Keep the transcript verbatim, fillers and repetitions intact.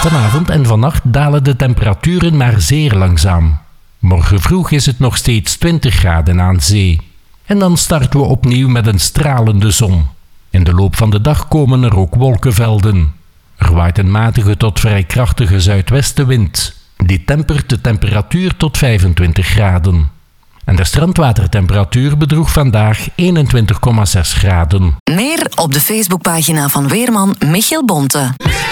Vanavond en vannacht dalen de temperaturen maar zeer langzaam. Morgen vroeg is het nog steeds twintig graden aan zee. En dan starten we opnieuw met een stralende zon. In de loop van de dag komen er ook wolkenvelden. Er waait een matige tot vrij krachtige zuidwestenwind. Die tempert de temperatuur tot vijfentwintig graden. En de strandwatertemperatuur bedroeg vandaag eenentwintig komma zes graden. Meer op de Facebookpagina van weerman Michiel Bonte.